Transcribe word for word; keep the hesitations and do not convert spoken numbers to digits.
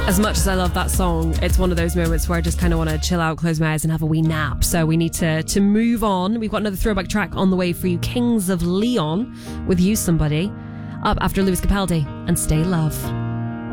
As much as I love that song, it's one of those moments where I just kind of want to chill out, close my eyes and have a wee nap. So we need to, to move on. We've got another throwback track on the way for you. Kings of Leon with You Somebody. Up after Lewis Capaldi and Stay Love.